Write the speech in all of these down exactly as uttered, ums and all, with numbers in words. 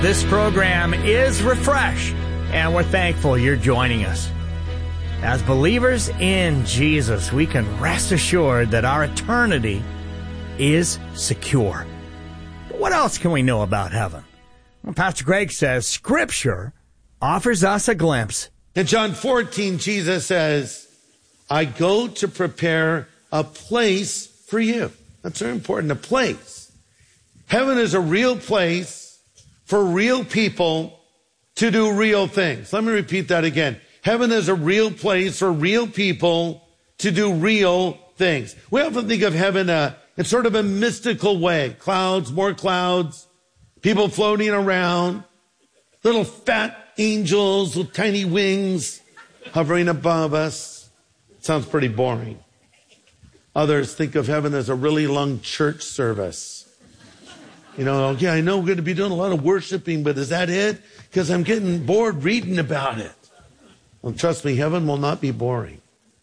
This program is Refresh, and we're thankful you're joining us. As believers in Jesus, we can rest assured that our eternity is secure. But what else can we know about heaven? Well, Pastor Greg says Scripture offers us a glimpse. In John fourteen, Jesus says, I go to prepare a place for you. That's very important, a place. Heaven is a real place for real people to do real things. Let me repeat that again. Heaven is a real place for real people to do real things. We often think of heaven uh, in sort of a mystical way. Clouds, more clouds, people floating around, little fat angels with tiny wings hovering above us. Sounds pretty boring. Others think of heaven as a really long church service. You know, yeah, I know we're going to be doing a lot of worshiping, but is that it? Because I'm getting bored reading about it. Well, trust me, heaven will not be boring.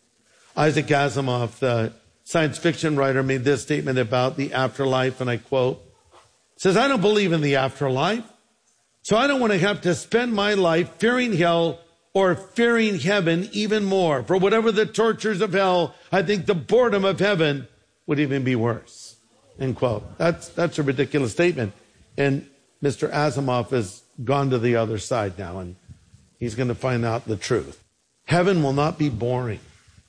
Isaac Asimov, the science fiction writer, made this statement about the afterlife, and I quote, says, I don't believe in the afterlife, so I don't want to have to spend my life fearing hell or fearing heaven even more. For whatever the tortures of hell, I think the boredom of heaven would even be worse. End quote. That's, that's a ridiculous statement. And Mister Asimov has gone to the other side now, and he's going to find out the truth. Heaven will not be boring.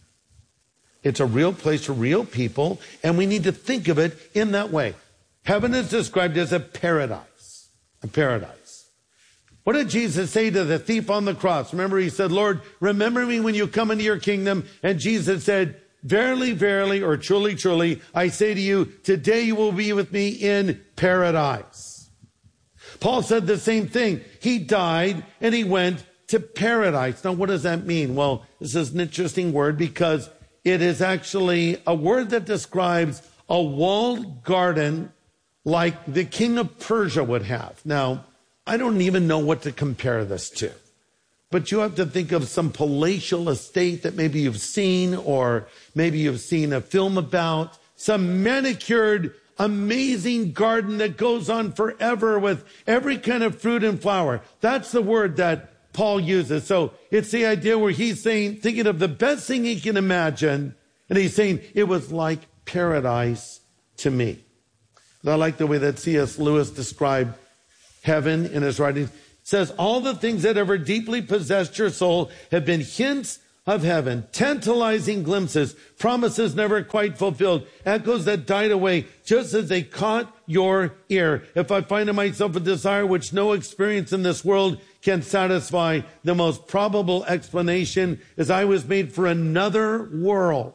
It's a real place for real people, and we need to think of it in that way. Heaven is described as a paradise. A paradise. What did Jesus say to the thief on the cross? Remember, he said, Lord, remember me when you come into your kingdom. And Jesus said, verily, verily, or truly, truly, I say to you, today you will be with me in paradise. Paul said the same thing. He died and he went to paradise. Now, what does that mean? Well, this is an interesting word because it is actually a word that describes a walled garden like the king of Persia would have. Now, I don't even know what to compare this to, but you have to think of some palatial estate that maybe you've seen, or maybe you've seen a film about, some manicured, amazing garden that goes on forever with every kind of fruit and flower. That's the word that Paul uses. So it's the idea where he's saying, thinking of the best thing he can imagine, and he's saying it was like paradise to me. And I like the way that C S Lewis described heaven in his writings. It says, all the things that ever deeply possessed your soul have been hints of heaven, tantalizing glimpses, promises never quite fulfilled, echoes that died away just as they caught your ear. If I find in myself a desire which no experience in this world can satisfy, the most probable explanation is I was made for another world.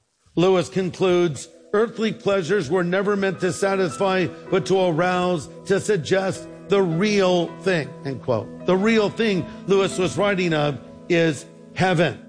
Lewis concludes, earthly pleasures were never meant to satisfy, but to arouse, to suggest the real thing, end quote. The real thing Lewis was writing of is heaven.